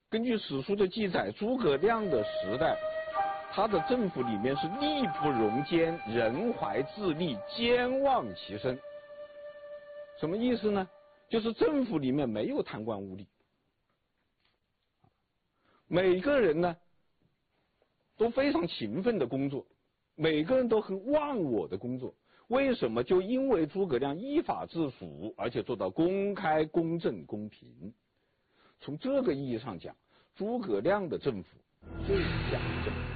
根据史书的记载，诸葛亮的时代，他的政府里面是力不容奸，人怀自立，兼忘其身。什么意思呢？就是政府里面没有贪官污吏，每个人呢都非常勤奋的工作，每个人都很忘我的工作。为什么？就因为诸葛亮依法治蜀，而且做到公开、公正、公平。从这个意义上讲，诸葛亮的政府最像政府。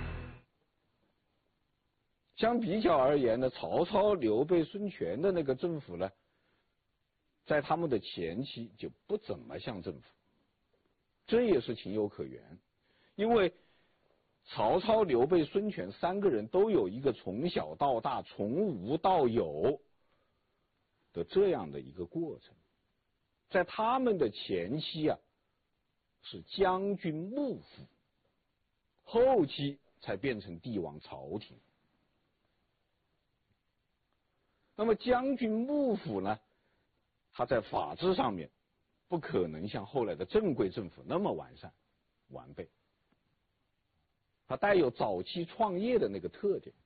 相比较而言呢，曹操、刘备、孙权的那个政府呢，在他们的前期就不怎么像政府，这也是情有可原。因为曹操、刘备、孙权三个人都有一个从小到大、从无到有的这样的一个过程，在他们的前期啊是将军幕府，后期才变成帝王朝廷。那么将军幕府呢，它在法制上面不可能像后来的正规政府那么完善完备，它带有早期创业的那个特点，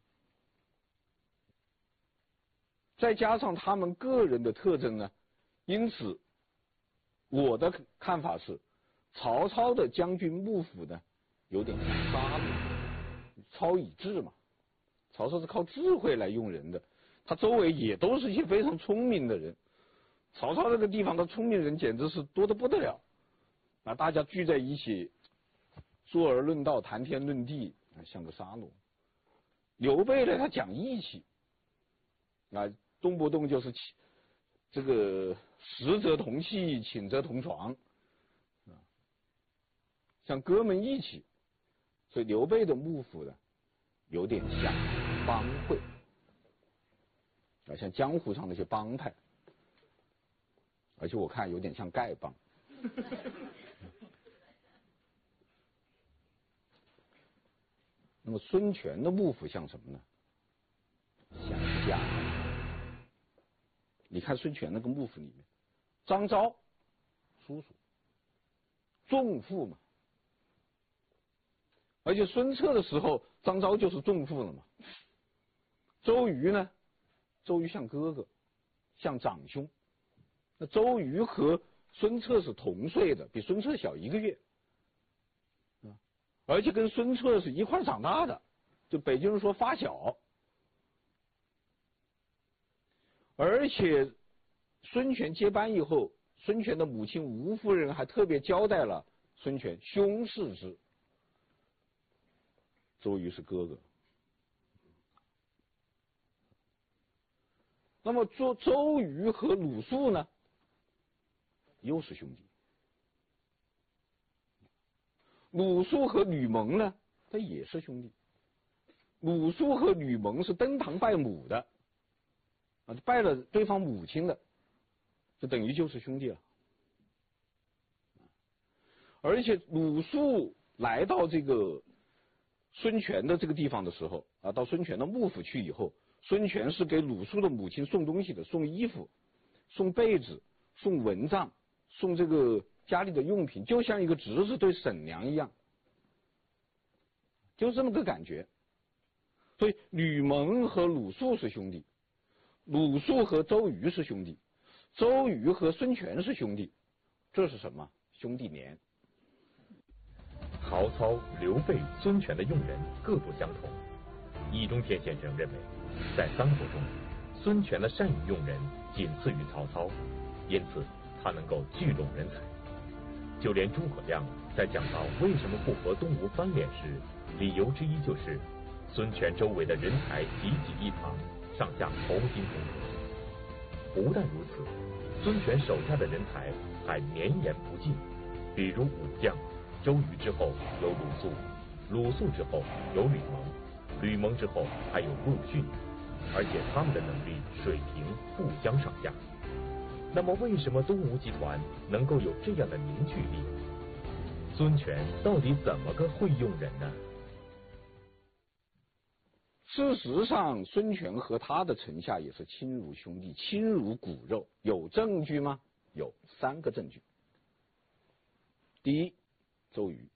再加上他们个人的特征呢，因此我的看法是，曹操的将军幕府呢有点像沙鲁，操以智嘛，曹操是靠智慧来用人的，他周围也都是一些非常聪明的人。曹操这个地方的聪明人简直是多得不得了，啊，大家聚在一起坐而论道，谈天论地，像个沙罗。刘备呢，他讲义气，啊，动不动就是这个食则同气，寝则同床，啊，像哥们义气。所以刘备的幕府呢，有点像帮会，啊，像江湖上那些帮派。而且我看有点像丐帮。那么孙权的幕府像什么呢？像家。你看孙权那个幕府里面，张昭叔叔，仲父嘛。而且孙策的时候，张昭就是仲父了嘛。周瑜呢，周瑜像哥哥，像长兄。那周瑜和孙策是同岁的，比孙策小1个月，而且跟孙策是一块长大的，就北京人说发小。而且孙权接班以后，孙权的母亲吴夫人还特别交代了孙权兄事之，周瑜是哥哥。那么周瑜和鲁肃呢，又是兄弟。鲁肃和吕蒙呢，他也是兄弟。鲁肃和吕蒙是登堂拜母的，啊，拜了对方母亲的，这等于就是兄弟了。而且鲁肃来到这个孙权的这个地方的时候，啊，到孙权的幕府去以后，孙权是给鲁肃的母亲送东西的，送衣服，送被子，送蚊帐，送这个家里的用品，就像一个侄子对婶娘一样，就这么个感觉。所以吕蒙和鲁肃是兄弟，鲁肃和周瑜是兄弟，周瑜和孙权是兄弟，这是什么？兄弟连。 曹操、刘备、孙权的用人各不相同。易中天先生认为，在三国中，孙权的善于用人仅次于曹操，因此他能够聚拢人才。就连诸葛亮在讲到为什么不和东吴翻脸时，理由之一就是孙权周围的人才济济一堂，上下同心同德。不但如此，孙权手下的人才还绵延不尽，比如武将，周瑜之后有鲁肃，鲁肃之后有吕蒙，吕蒙之后还有陆逊，而且他们的能力水平不相上下。那么为什么东吴集团能够有这样的凝聚力？孙权到底怎么个会用人呢？ 事实上，孙权和他的臣下也是亲如兄弟，亲如骨肉。有证据吗？有3个证据。第一， 周瑜。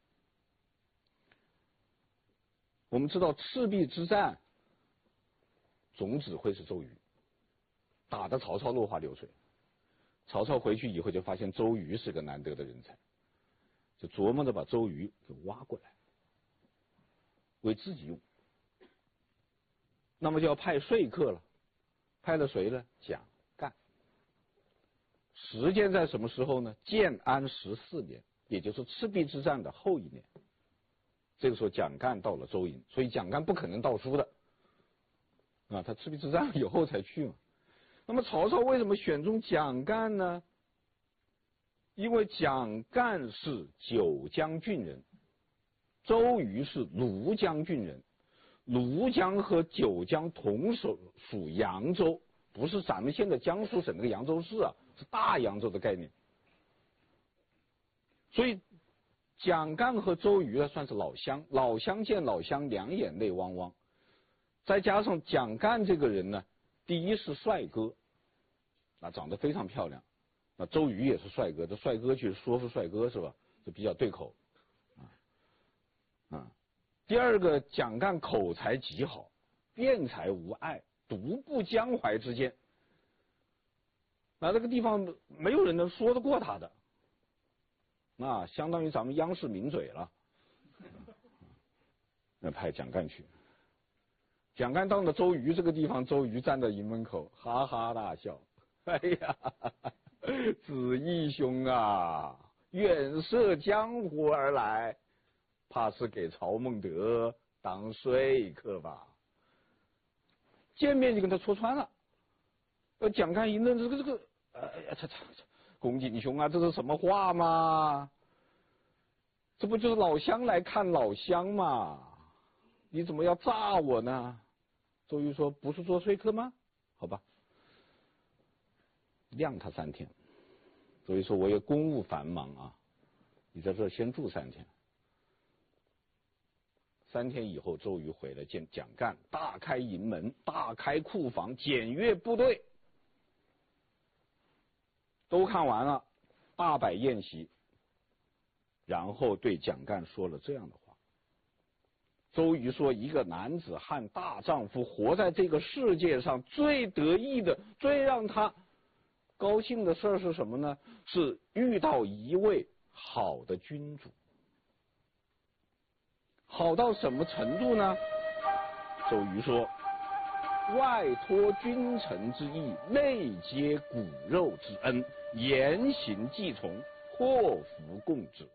我们知道赤壁之战总指挥是周瑜，打得曹操落花流水。曹操回去以后就发现周瑜是个难得的人才，就琢磨着把周瑜给挖过来，为自己用。那么就要派说客了，派了谁呢？蒋干。时间在什么时候呢？建安14年，也就是赤壁之战的后一年。这个时候蒋干到了周营，所以蒋干不可能到书的啊，他赤壁之战以后才去嘛。那么曹操为什么选中蒋干呢？因为蒋干是九江郡人，周瑜是庐江郡人。庐江和九江同属扬州，不是咱们现在江苏省那个扬州市啊，是大扬州的概念。所以蒋干和周瑜算是老乡，老乡见老乡，两眼泪汪汪。再加上蒋干这个人呢，第一是帅哥，啊，长得非常漂亮。那周瑜也是帅哥，这帅哥去说服帅哥是吧？就比较对口，啊。第二个，蒋干口才极好，辩才无碍，独步江淮之间。那这个地方没有人能说得过他的，那相当于咱们央视名嘴了。那派蒋干去，蒋干到了周瑜这个地方，周瑜站在营门口，哈哈大笑。哎呀，子义兄啊，远涉江湖而来，怕是给曹孟德当说客吧？见面就跟他戳穿了。蒋干一愣，这个，哎呀，公瑾兄啊，这是什么话嘛？这不就是老乡来看老乡嘛？你怎么要炸我呢？周瑜说：“不是做说客吗？好吧，晾他3天。”周瑜说：“我也公务繁忙啊，你在这儿先住3天。”3天以后，周瑜回来见蒋干，大开营门，大开库房，检阅部队，都看完了，大摆宴席，然后对蒋干说了这样的话。周瑜说：“一个男子汉大丈夫，活在这个世界上，最得意的、最让他高兴的事儿是什么呢？是遇到一位好的君主。好到什么程度呢？”周瑜说：“外托君臣之义，内接骨肉之恩，言行计从，祸福共之。”